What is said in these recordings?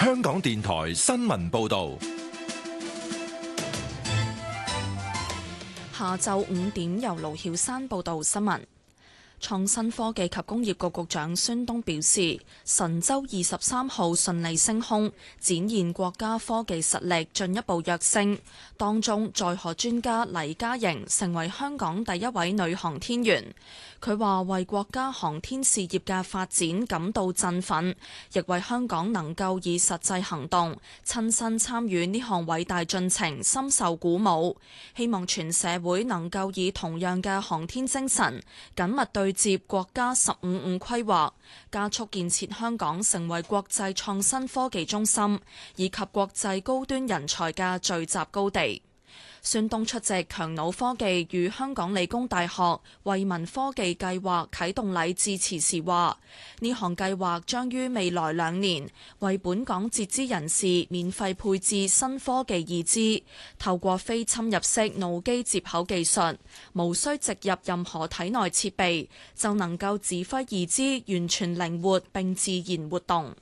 香港電台新聞報道。 下晝5點，由盧曉珊報道新聞。創新科技及工業局局長孫東表示，神舟23號順利升空，展現國家科技實力進一步躍升。當中載荷專家黎嘉瑩成為香港第一位女航天員。佢話為國家航天事業嘅發展感到振奮，亦為香港能夠以實際行動親身參與呢項偉大進程深受鼓舞。希望全社會能夠以同樣嘅航天精神，緊密對接國家15+5規劃，加速建設香港成為國際創新科技中心以及國際高端人才嘅聚集高地。孫東出席強腦科技與香港理工大學惠民科技計劃啟動禮致辭時話：呢項計劃將於未來2年為本港截肢人士免費配置新科技義肢，透過非侵入式腦機接口技術，無需植入任何體內設備，就能夠指揮義肢完全靈活並自然活動。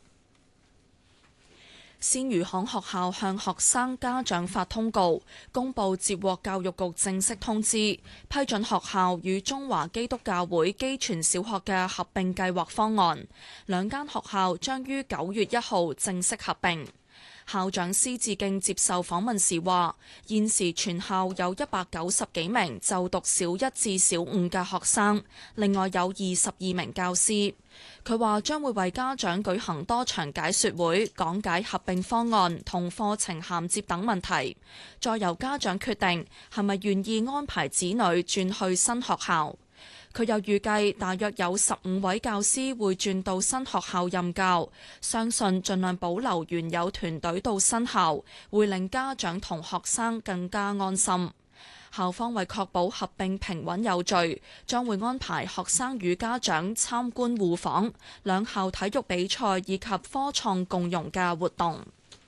鮮魚行學校向學生家長發通告，公佈接獲教育局正式通知，批准學校與中華基督教會基全小學嘅合併計劃方案。2間學校將於9月1號正式合併。校長施志敬接受訪問時話：現時全校有190幾名就讀小1至小5嘅學生，另外有22名教師。佢話將會為家長舉行多場解說會，講解合併方案同課程銜接等問題，再由家長決定係咪願意安排子女轉去新學校。佢又預計大約有15位教師會轉到新學校任教，相信盡量保留原有團隊到新校，會令家長同學生更加安心。校方為確保合併平穩有序，將會安排學生與家長參觀互訪、兩校體育比賽以及科創共融嘅活動。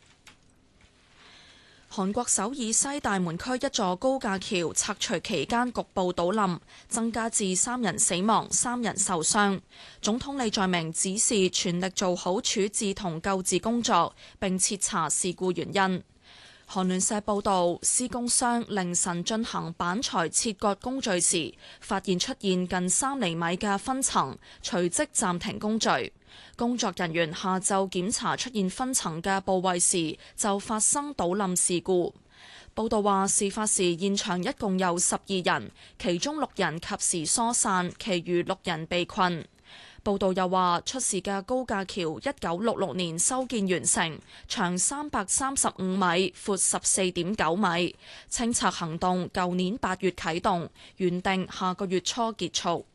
韓國首爾西大門區一座高架橋拆除期間局部倒冧，增加至3人死亡、3人受傷。總統李在明指示全力做好處置同救治工作，並徹查事故原因。韓聯社報導，施工商凌晨進行板材切割工序時，發現出現近3厘米嘅分層，隨即暫停工序。工作人員下晝檢查出現分層嘅部位時，就發生倒冧事故。報道話，事發時現場一共有12人，其中6人及時疏散，其餘6人被困。報道又話，出事嘅高架橋1966年修建完成，長335米，闊14.9米。清拆行動舊年8月啟動，原定下個月初結束。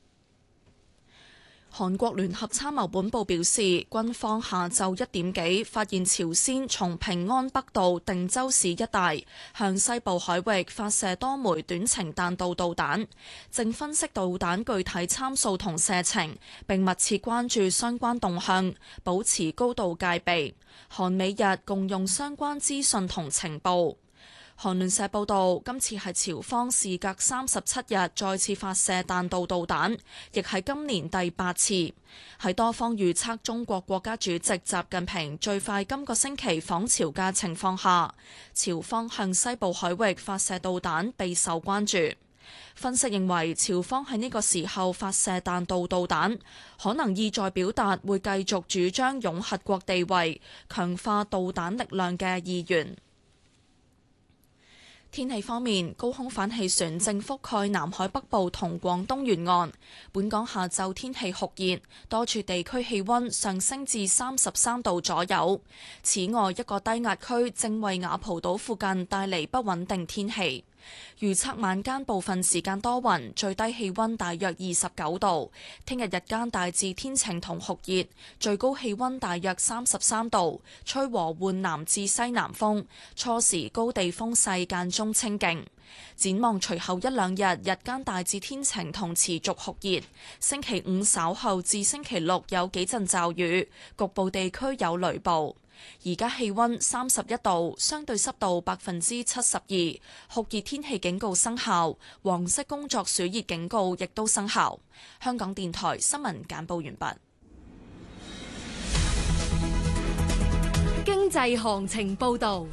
韓國聯合參謀本部表示，軍方下晝1點幾發現朝鮮從平安北道定州市一帶向西部海域發射多枚短程彈道導彈，正分析導彈具體參數同射程，並密切關注相關動向，保持高度戒備。韓美日共用相關資訊同情報。韓聯社報導，今次係朝方事隔37日再次發射彈道導彈，亦係今年第8次。喺多方預測中國國家主席習近平最快今個星期訪朝嘅情況下，朝方向西部海域發射導彈備受關注。分析認為，朝方喺呢個時候發射彈道導彈，可能意在表達會繼續主張擁核國地位、強化導彈力量嘅意願。天氣方面，高空反氣旋正覆蓋南海北部同廣東沿岸。本港下晝天氣酷熱，多處地區氣溫上升至33度左右。此外，一個低壓區正為雅蒲島附近帶嚟不穩定天氣。預測晚間部分時間多雲，最低氣溫大約29度。聽日日間大致天晴同酷熱，最高氣溫大約33度，吹和緩南至西南風，初時高地風勢間中清勁。展望隨後1-2日，日間大致天晴同持續酷熱。星期五稍後至星期六有幾陣驟雨，局部地區有雷暴。而家氣溫31度，相對濕度72%，酷熱天氣警告生效，黃色工作暑熱警告亦都生效。香港電台新聞簡報完畢。 濟行情報導。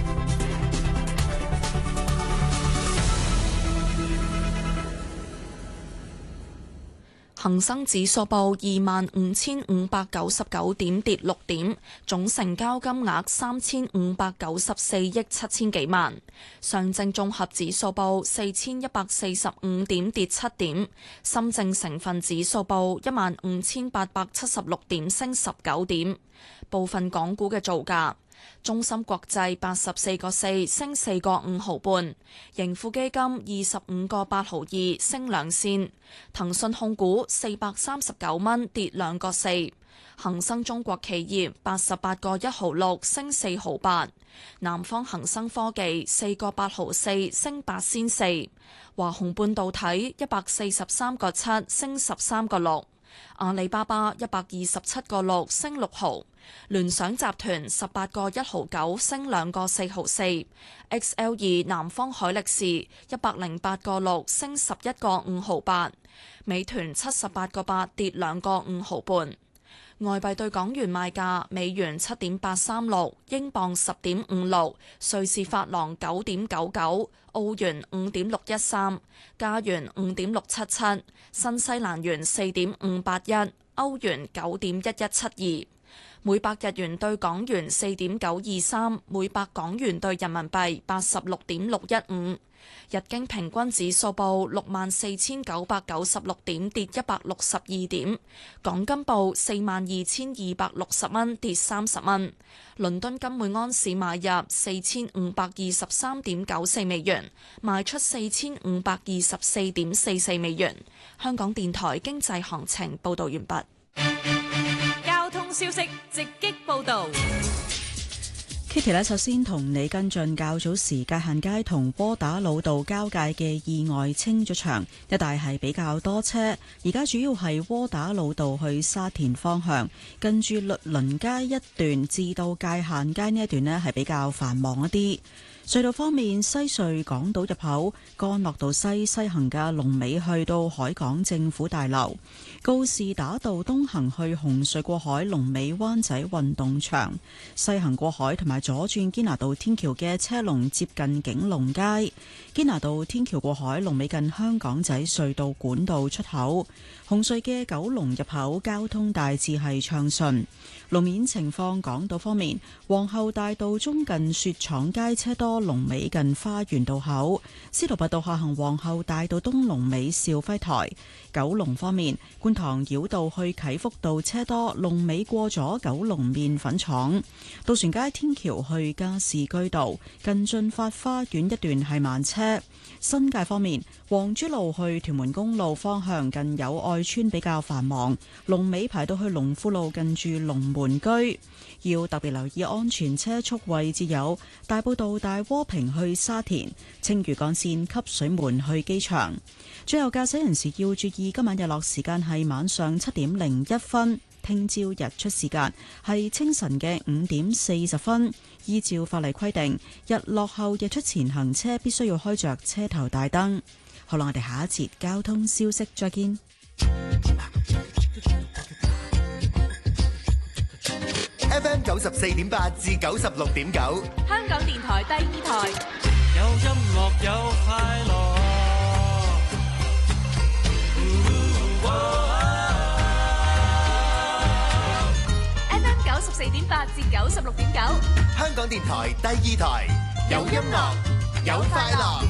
恒生指數報25,599點，跌6點，總成交金額3,594億7千幾萬。上證綜合指數報4,145點，跌7點。深證成分指數報15,876點，升19點。部分港股嘅造價。中芯國際84個4升4個5毫半，盈富基金25個8毫2升2仙，騰訊控股439蚊跌2個4，恒生中國企業88個1毫6升4毫8，南方恒生科技4個8毫4升8仙4，華虹半導體143個7升13個6，阿里巴巴127個6升6毫。聯想集團18個1毫9升2個4毫4 ，XL2 南方海力士108個6升11個5毫8，美團78個8跌2個5毫半。外幣對港元賣價：美元7.836，英鎊10.56，瑞士法郎9.99，澳元5.613，加元5.677，新西蘭元4.581，歐元9.1172。每百日元對港元4.923，每百港元對人民幣86.615。日經平均指數報64,996點，跌162點。港金報42,260蚊，跌30蚊。倫敦金每安士買入4,523.94美元，賣出4,524.44美元。香港電台經濟行情報導完畢。 交通消息直擊報導。 Kitty 呢，首先同你跟進較早時界限街同窩打老道交界嘅意外清咗場，一帶係比較多車。而家主要係窩打老道去沙田方向，近住律倫街一段至到界限街呢一段呢係比較繁忙一啲。隧道方面，西隧港島入口干諾道西行嘅龍尾去到海港政府大樓，告士打道東行去紅隧過海龍尾灣仔運動場，西行過海同埋左轉堅拿道天橋嘅車龍接近景隆街，堅拿道天橋過海龍尾近香港仔隧道管道出口，紅隧嘅九龍入口交通大致係暢順。路面情況，港島方面，皇后大道中近雪廠街車多，龍尾近花園道口；司徒拔道下行皇后大道東龍尾兆輝台。九龍方面，觀塘繞道去啟福道車多，龍尾過咗九龍麵粉廠；渡船街天橋去加士居道近駿發花園一段係慢車。新界方面，黃珠路去屯門公路方向近友愛村比較繁忙，龍尾排到去龍富路近住龍門居。要特別留意安全車速位置有大埔道大窩坪去沙田、青嶼幹線汲水門去機場。最後駕駛人士要注意，今晚日落時間係晚上7:01，聽朝日出時間係清晨嘅5:40。依照法例規定，日落後日出前行車必須要開着車頭大燈。好啦，我哋下一節交通消息再見。 FM 94.8至96.9， 香港電台第二台。 有音樂有快樂。 FM 94.8至96.9， 香港電台第二台，有音樂有快樂。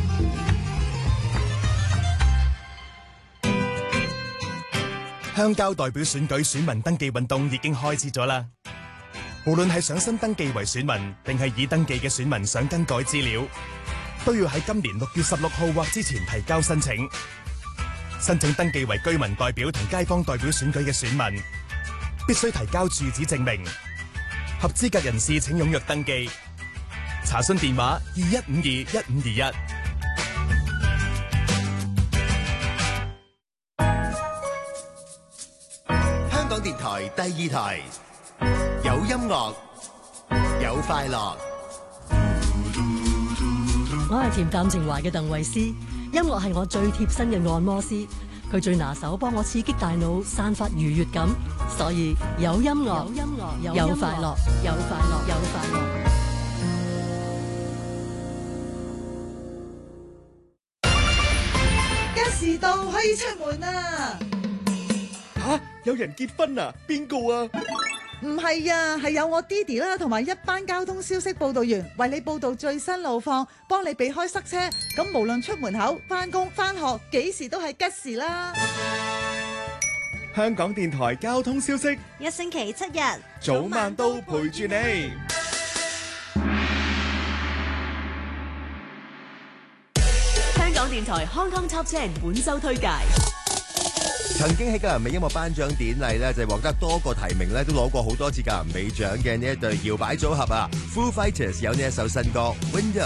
鄉郊代表選舉選民登記運動已經開始咗啦。無論係想新登記為選民，定係已登記嘅選民想更改資料，都要喺今年6月16號或之前提交申請。申請登記為居民代表同街坊代表選舉嘅選民，必須提交住址證明。合資格人士請踴躍登記。查詢電話21521521。香港電台第二台，有音樂有快樂。 我係恬淡情懷嘅鄧慧思，音樂係我最貼身嘅按摩師。 佢最拿手幫我刺激大腦，散發愉悅感，所以有音樂，有快樂，有快樂，有快樂。 吉時到可以出門啦！ 吓，有人結婚啊？邊個啊？ 唔係啊，係有我爹哋啦，同埋一班交通消息報道員為你報道最新路況，幫你避開塞車。咁無論出門口、返工、返學，幾時都係吉時啦。 香港電台交通消息， 一星期7日， 早晚都陪住你。 香港電台康康 Top 10本周推介。 曾經喺格林美音樂頒獎典禮咧，就獲得多個提名咧，都攞過好多次格林美獎嘅呢一隊搖擺組合啊 ，Foo Fighters 有呢一首新歌《Window》。